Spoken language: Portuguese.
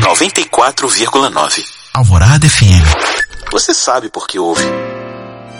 94,9. Alvorada FM. Você sabe por que ouve.